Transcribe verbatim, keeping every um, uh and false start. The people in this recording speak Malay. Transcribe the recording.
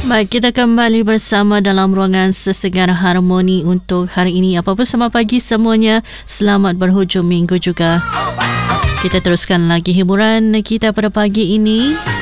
Baik, kita kembali bersama dalam ruangan Sesegar Harmoni untuk hari ini. Apa pun selamat pagi semuanya. Selamat berhujung minggu juga. Kita teruskan lagi hiburan kita pada pagi ini.